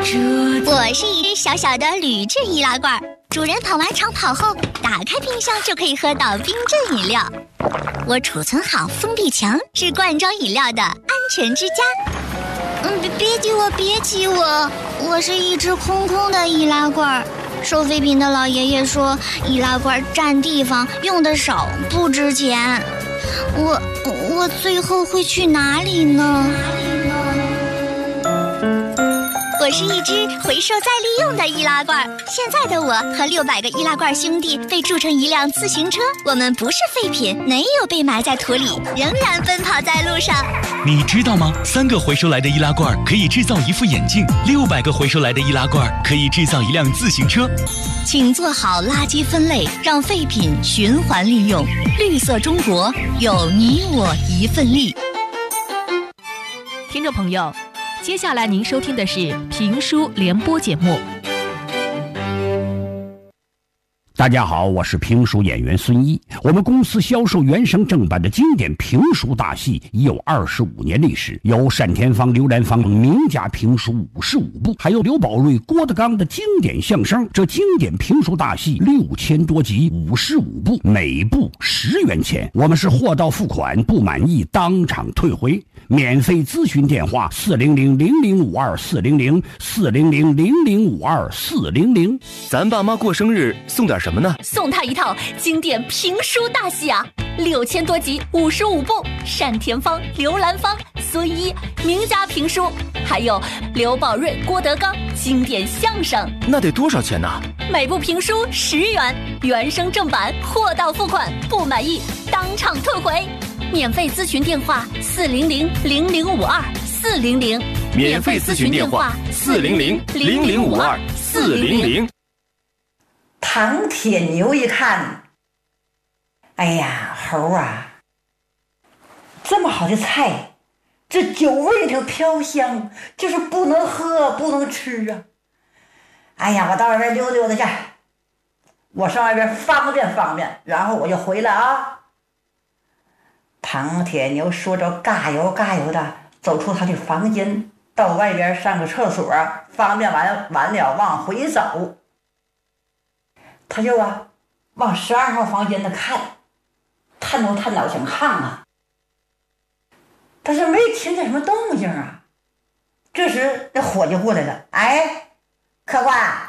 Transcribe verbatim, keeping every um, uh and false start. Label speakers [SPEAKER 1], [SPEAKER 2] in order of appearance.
[SPEAKER 1] 我是一只小小的铝制易拉罐，主人跑完长跑后，打开冰箱就可以喝到冰镇饮料。我储存好封闭墙，是罐装饮料的安全之家。嗯，别别挤我，别挤我，我是一只空空的易拉罐。收废品的老爷爷说，易拉罐占地方，用的少，不值钱。我我最后会去哪里呢？我是一只回收再利用的易拉罐。现在的我和六百个易拉罐兄弟被铸成一辆自行车，我们不是废品，没有被埋在土里，仍然奔跑在路上。
[SPEAKER 2] 你知道吗？三个回收来的易拉罐可以制造一副眼镜，六百个回收来的易拉罐可以制造一辆自行车。
[SPEAKER 1] 请做好垃圾分类，让废品循环利用。绿色中国，有你我一份力。
[SPEAKER 3] 听众朋友，接下来您收听的是评书联播节目。
[SPEAKER 4] 大家好，我是评书演员孙一。我们公司销售原声正版的经典评书大戏已有二十五年历史，有单田芳、刘兰芳名家评书五十五部，还有刘宝瑞、郭德纲的经典相声。这经典评书大戏六千多集，五十五部，每部十元钱。我们是货到付款，不满意当场退回。免费咨询电话：四零零零零五二四零零四零零零零五二四零零。
[SPEAKER 5] 咱爸妈过生日送点什么呢？
[SPEAKER 3] 送他一套经典评书大戏啊，六千多集，五十五部，单田芳、刘兰芳、孙一名家评书，还有刘宝瑞、郭德纲经典相声。
[SPEAKER 5] 那得多少钱呢？
[SPEAKER 3] 每部评书十元，原声正版，货到付款，不满意当场退回。免费咨询电话：四零零零零五二四零零。
[SPEAKER 5] 免费咨询电话：四零零零零五二四零零。
[SPEAKER 6] 唐铁牛一看，哎呀，猴啊，这么好的菜，这酒味挺飘香，就是不能喝不能吃啊。哎呀，我到外边溜达溜达去，我上外边方便方便，然后我就回来啊。唐铁牛说着嘎悠嘎悠的走出他的房间，到外边上个厕所，方便完完了往回走。他就啊往十二号房间的看，探头探脑想看啊，但是没听见什么动静啊。这时这伙计过来了，哎，客官，